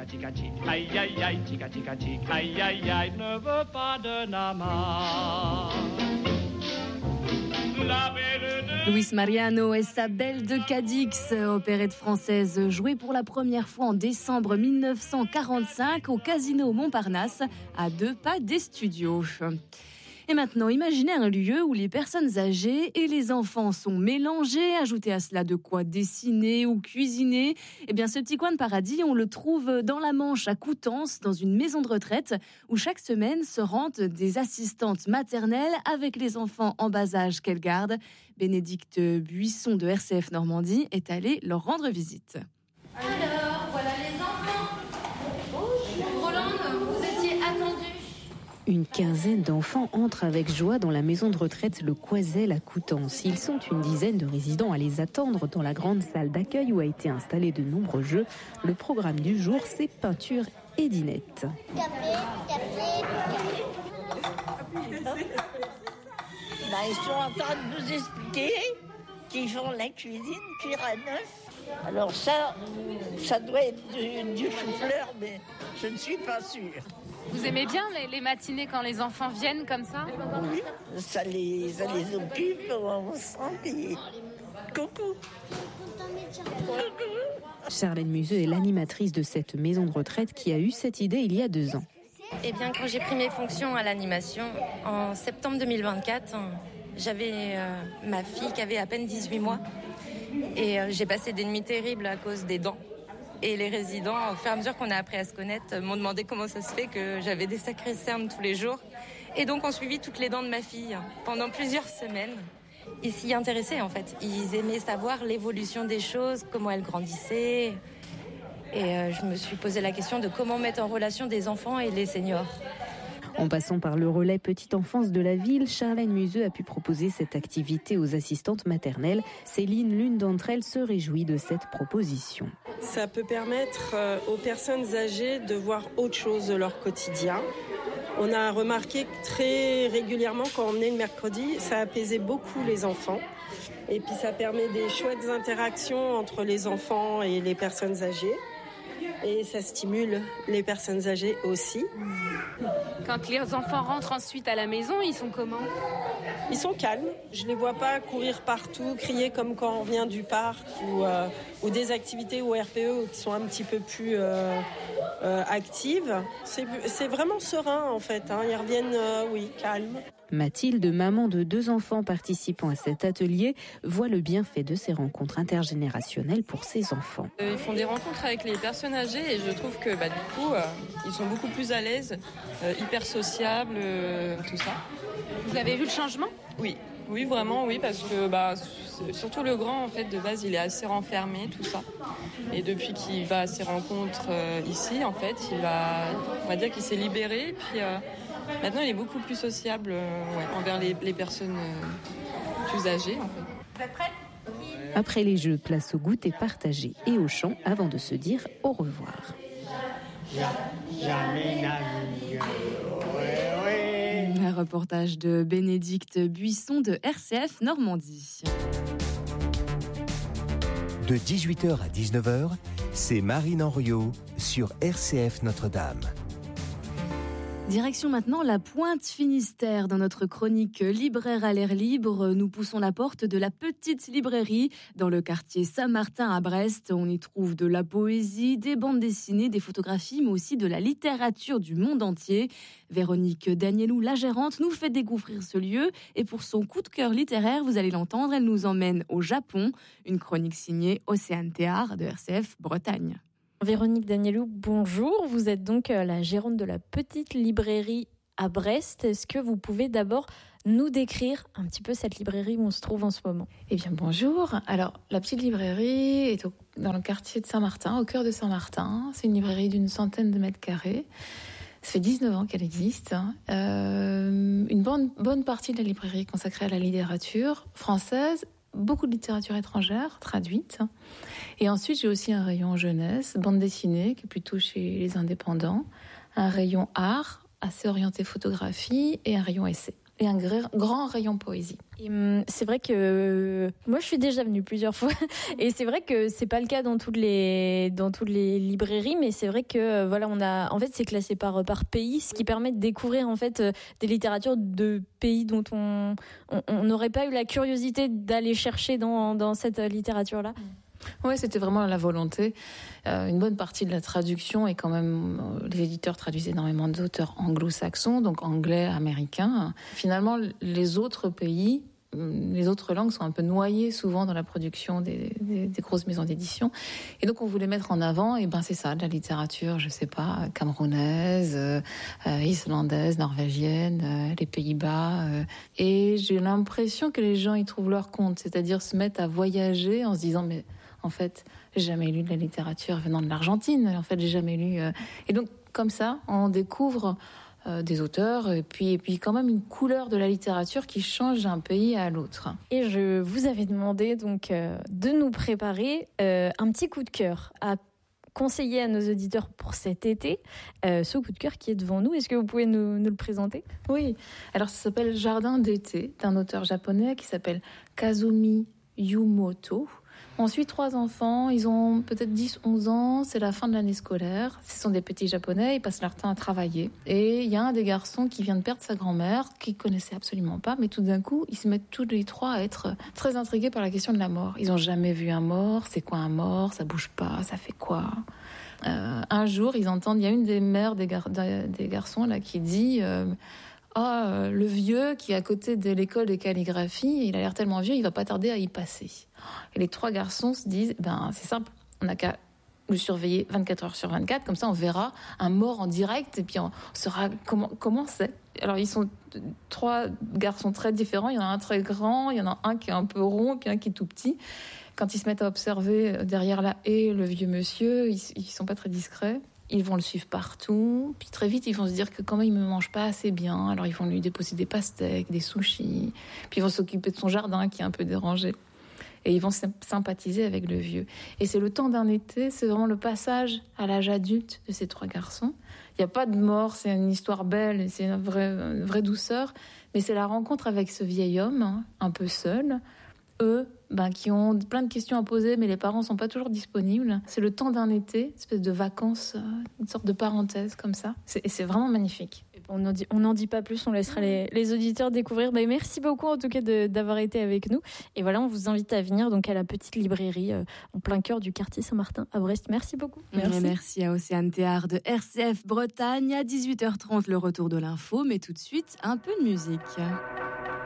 tica tic, aïe aïe aïe, tica tica tic, aïe aïe aïe, ne veut pas de nama. Luis Mariano et sa Belle de Cadix, opérette française jouée pour la première fois en décembre 1945 au Casino Montparnasse, à 2 pas des studios. Et maintenant, imaginez un lieu où les personnes âgées et les enfants sont mélangés. Ajoutez à cela de quoi dessiner ou cuisiner. Eh bien, ce petit coin de paradis, on le trouve dans la Manche, à Coutances, dans une maison de retraite où chaque semaine se rendent des assistantes maternelles avec les enfants en bas âge qu'elles gardent. Bénédicte Buisson de RCF Normandie est allée leur rendre visite. Alors, voilà les enfants. Bonjour. Roland, vous étiez attendu. Une quinzaine d'enfants entrent avec joie dans la maison de retraite Le Coisel à Coutances. Ils sont une dizaine de résidents à les attendre dans la grande salle d'accueil où a été installé de nombreux jeux. Le programme du jour, c'est peinture et dinette. Ils sont en train de nous expliquer qu'ils font la cuisine, cuire à neuf. Alors ça doit être du chou-fleur, mais je ne suis pas sûre. Vous aimez bien les matinées quand les enfants viennent comme ça ? Oui, ça les occupe, on sent qu'ils... Coucou. Charlène Museux est l'animatrice de cette maison de retraite qui a eu cette idée il y a 2 ans. Eh bien, quand j'ai pris mes fonctions à l'animation, en septembre 2024, j'avais ma fille qui avait à peine 18 mois. Et j'ai passé des nuits terribles à cause des dents. Et les résidents, au fur et à mesure qu'on a appris à se connaître, m'ont demandé comment ça se fait que j'avais des sacrés cernes tous les jours. Et donc, on suivit toutes les dents de ma fille pendant plusieurs semaines. Ils s'y intéressaient, en fait. Ils aimaient savoir l'évolution des choses, comment elles grandissaient. Et je me suis posé la question de comment mettre en relation des enfants et les seniors. En passant par le relais Petite Enfance de la ville, Charlène Museux a pu proposer cette activité aux assistantes maternelles. Céline, l'une d'entre elles, se réjouit de cette proposition. Ça peut permettre aux personnes âgées de voir autre chose de leur quotidien. On a remarqué que très régulièrement, quand on venait le mercredi, ça apaisait beaucoup les enfants. Et puis ça permet des chouettes interactions entre les enfants et les personnes âgées. Et ça stimule les personnes âgées aussi. Quand les enfants rentrent ensuite à la maison, ils sont comment ? Ils sont calmes. Je les vois pas courir partout, crier comme quand on revient du parc ou des activités au RPE qui sont un petit peu plus actives. C'est vraiment serein en fait. Ils reviennent, calmes. Mathilde, maman de 2 enfants participant à cet atelier, voit le bienfait de ces rencontres intergénérationnelles pour ses enfants. Ils font des rencontres avec les personnes âgées et je trouve que ils sont beaucoup plus à l'aise, hyper sociables, tout ça. Vous avez vu le changement ? Oui, vraiment, oui, parce que surtout le grand, en fait, de base, il est assez renfermé, tout ça. Et depuis qu'il va à ses rencontres ici, en fait, on va dire qu'il s'est libéré. Puis maintenant, il est beaucoup plus sociable envers les personnes plus âgées, en fait. Vous êtes prête ? Après les jeux, place au goûter partagé et au chant avant de se dire au revoir. Un reportage de Bénédicte Buisson de RCF Normandie. De 18h à 19h, c'est Marine Henriot sur RCF Notre-Dame. Direction maintenant la Pointe Finistère. Dans notre chronique Libraire à l'air libre, nous poussons la porte de la petite librairie dans le quartier Saint-Martin à Brest. On y trouve de la poésie, des bandes dessinées, des photographies, mais aussi de la littérature du monde entier. Véronique Danielou, la gérante, nous fait découvrir ce lieu. Et pour son coup de cœur littéraire, vous allez l'entendre, elle nous emmène au Japon. Une chronique signée Océane Théard de RCF Bretagne. Véronique Danielou, bonjour. Vous êtes donc la gérante de la petite librairie à Brest. Est-ce que vous pouvez d'abord nous décrire un petit peu cette librairie où on se trouve en ce moment ? Eh bien, bonjour. Alors, la petite librairie est dans le quartier de Saint-Martin, au cœur de Saint-Martin. C'est une librairie d'une centaine de mètres carrés. Ça fait 19 ans qu'elle existe. Une bonne partie de la librairie est consacrée à la littérature française, beaucoup de littérature étrangère traduite. Et ensuite, j'ai aussi un rayon jeunesse, bande dessinée, qui est plutôt chez les indépendants, un rayon art, assez orienté photographie, et un rayon essai. et un grand rayon poésie. Et c'est vrai que moi je suis déjà venue plusieurs fois et c'est vrai que c'est pas le cas dans toutes les librairies, mais c'est vrai que voilà, en fait c'est classé par pays, ce qui permet de découvrir en fait des littératures de pays dont on n'aurait pas eu la curiosité d'aller chercher dans cette littérature là. Oui, c'était vraiment la volonté. Une bonne partie de la traduction est quand même... les éditeurs traduisent énormément d'auteurs anglo-saxons, donc anglais, américains. Finalement, les autres pays, les autres langues sont un peu noyées souvent dans la production des grosses maisons d'édition. Et donc, on voulait mettre en avant, et ben c'est ça, de la littérature, je sais pas, camerounaise, islandaise, norvégienne, les Pays-Bas. Et j'ai l'impression que les gens y trouvent leur compte, c'est-à-dire se mettent à voyager en se disant... mais en fait, j'ai jamais lu de la littérature venant de l'Argentine. En fait, j'ai jamais lu... Et donc, comme ça, on découvre des auteurs et puis quand même une couleur de la littérature qui change d'un pays à l'autre. Et je vous avais demandé donc de nous préparer un petit coup de cœur à conseiller à nos auditeurs pour cet été. Ce coup de cœur qui est devant nous, est-ce que vous pouvez nous le présenter ? Oui, alors ça s'appelle Jardin d'été, d'un auteur japonais qui s'appelle Kazumi Yumoto. On suit 3 enfants, ils ont peut-être 10-11 ans, c'est la fin de l'année scolaire. Ce sont des petits japonais, ils passent leur temps à travailler. Et il y a un des garçons qui vient de perdre sa grand-mère, qu'il connaissait absolument pas, mais tout d'un coup, ils se mettent tous les 3 à être très intrigués par la question de la mort. Ils n'ont jamais vu un mort, c'est quoi un mort, ça bouge pas, ça fait quoi ? Un jour, ils entendent, il y a une des mères des garçons là qui dit... le vieux qui est à côté de l'école de calligraphie, il a l'air tellement vieux, il va pas tarder à y passer. Et les 3 garçons se disent, c'est simple, on n'a qu'à le surveiller 24 heures sur 24, comme ça on verra un mort en direct et puis on saura comment c'est. Alors ils sont 3 garçons très différents, il y en a un très grand, il y en a un qui est un peu rond, puis un qui est tout petit. Quand ils se mettent à observer derrière la haie le vieux monsieur, ils sont pas très discrets. Ils vont le suivre partout, puis très vite ils vont se dire que quand même il me mange pas assez bien, alors ils vont lui déposer des pastèques, des sushis, puis ils vont s'occuper de son jardin qui est un peu dérangé. Et ils vont sympathiser avec le vieux. Et c'est le temps d'un été, c'est vraiment le passage à l'âge adulte de ces 3 garçons. Il n'y a pas de mort, c'est une histoire belle, c'est une vraie douceur, mais c'est la rencontre avec ce vieil homme, un peu seul, eux, qui ont plein de questions à poser, mais les parents sont pas toujours disponibles. C'est le temps d'un été, une espèce de vacances, une sorte de parenthèse comme ça. C'est vraiment magnifique. On n'en dit pas plus, on laissera les auditeurs découvrir. Merci beaucoup en tout cas d'avoir été avec nous. Et voilà, on vous invite à venir donc à la petite librairie en plein cœur du quartier Saint-Martin à Brest. Merci beaucoup. Merci à Océane Théard de RCF Bretagne. À 18h30, le retour de l'info, mais tout de suite, un peu de musique.